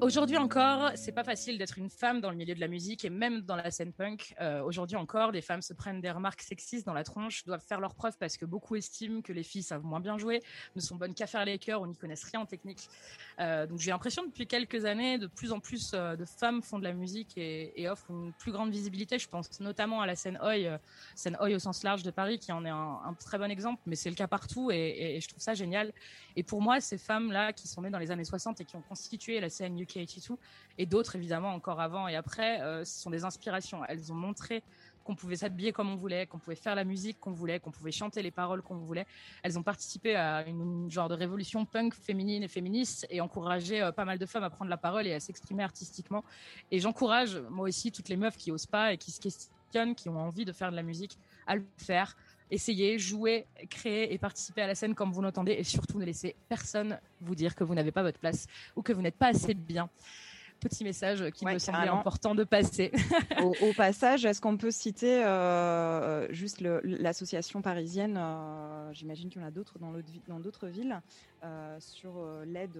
Aujourd'hui encore, c'est pas facile d'être une femme dans le milieu de la musique et même dans la scène punk. Aujourd'hui encore, des femmes se prennent des remarques sexistes dans la tronche, doivent faire leurs preuves parce que beaucoup estiment que les filles savent moins bien jouer, ne sont bonnes qu'à faire les chœurs ou n'y connaissent rien en technique. Donc j'ai l'impression depuis quelques années, de plus en plus de femmes font de la musique et offrent une plus grande visibilité. Je pense notamment à la scène Oi au sens large de Paris, qui en est un très bon exemple, mais c'est le cas partout et je trouve ça génial. Et pour moi, ces femmes-là qui sont nées dans les années 60 et qui ont constitué la scène UK82 et d'autres évidemment encore avant et après, ce sont des inspirations. Elles ont montré qu'on pouvait s'habiller comme on voulait, qu'on pouvait faire la musique qu'on voulait, qu'on pouvait chanter les paroles qu'on voulait. Elles ont participé à une genre de révolution punk féminine et féministe et encouragé pas mal de femmes à prendre la parole et à s'exprimer artistiquement. Et j'encourage moi aussi toutes les meufs qui osent pas et qui se questionnent, qui ont envie de faire de la musique, à le faire. Essayez, jouez, créez et participez à la scène comme vous l'entendez et surtout ne laissez personne vous dire que vous n'avez pas votre place ou que vous n'êtes pas assez bien. Petit message qui me semblait important de passer. Au passage, est-ce qu'on peut citer juste l'association parisienne, j'imagine qu'il y en a d'autres dans d'autres villes, sur l'aide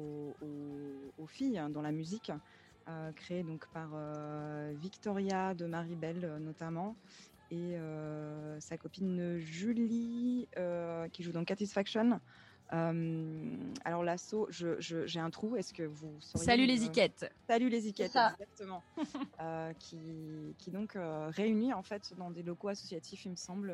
aux filles dans la musique, créée donc par Victoria de Maribel notamment, et sa copine Julie qui joue dans Satisfaction. Alors l'asso, j'ai un trou. Est-ce que vous sauriez Salut les Iquettes. Salut les Iquettes, exactement. qui donc réunit en fait dans des locaux associatifs, il me semble,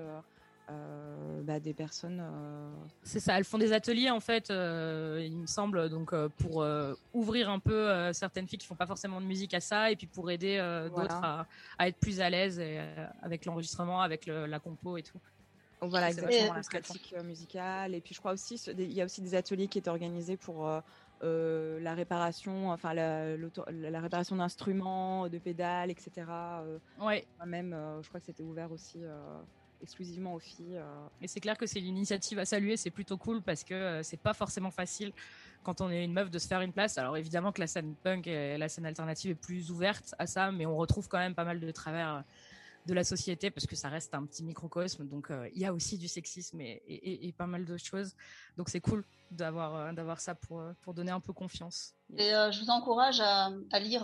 des personnes. C'est ça. Elles font des ateliers en fait, il me semble, donc pour ouvrir un peu certaines filles qui font pas forcément de musique à ça, et puis pour aider d'autres à être plus à l'aise avec l'enregistrement, avec la compo et tout. Voilà, exactement, la pratique musicale. Et puis je crois aussi, il y a aussi des ateliers qui étaient organisés pour la réparation, enfin la réparation d'instruments, de pédales, etc. Ouais. Même, je crois que c'était ouvert aussi exclusivement aux filles. Et c'est clair que c'est une initiative à saluer, c'est plutôt cool parce que c'est pas forcément facile quand on est une meuf de se faire une place. Alors évidemment que la scène punk et la scène alternative est plus ouverte à ça, mais on retrouve quand même pas mal de travers de la société parce que ça reste un petit microcosme, donc il y a aussi du sexisme et pas mal d'autres choses, donc c'est cool d'avoir ça pour donner un peu confiance. Et je vous encourage à lire,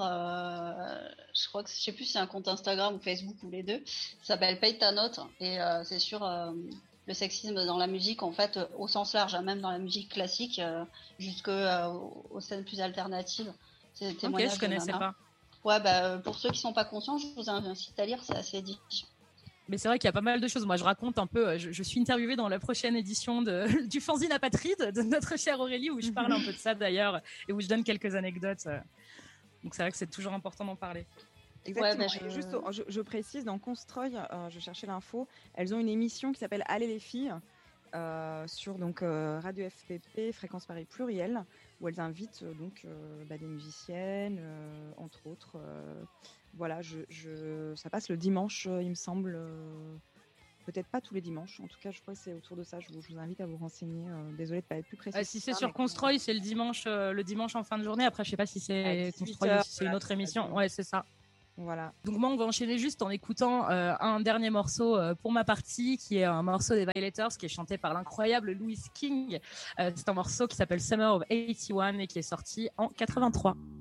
je crois que je sais plus si c'est un compte Instagram ou Facebook ou les deux, ça s'appelle Paye ta note, et c'est sur le sexisme dans la musique en fait au sens large, même dans la musique classique jusqu'aux scènes plus alternatives. C'est des témoignages. Ok, je connaissais pas. Ouais, pour ceux qui sont pas conscients, je vous incite à lire, c'est assez dit. Mais c'est vrai qu'il y a pas mal de choses. Moi, je raconte un peu, je suis interviewée dans la prochaine édition du fanzine Apatride de notre chère Aurélie, où je parle un peu de ça d'ailleurs, et où je donne quelques anecdotes. Donc c'est vrai que c'est toujours important d'en parler. Exactement. Ouais, je précise, dans Constroy, je cherchais l'info, elles ont une émission qui s'appelle Allez les filles, sur donc Radio FPP, Fréquence Paris Pluriel, où elles invitent des musiciennes, entre autres. Voilà, ça passe le dimanche, il me semble. Peut-être pas tous les dimanches. En tout cas, je crois que c'est autour de ça. Je vous invite à vous renseigner. Désolée de pas être plus précise. Si c'est sur Constroy, c'est le dimanche en fin de journée. Après, je sais pas si c'est Constroy ou si c'est une autre émission. Ouais, c'est ça. Voilà. Donc moi, on va enchaîner juste en écoutant un dernier morceau pour ma partie, qui est un morceau des Violators, qui est chanté par l'incroyable Louis King. C'est un morceau qui s'appelle Summer of 81 et qui est sorti en 83.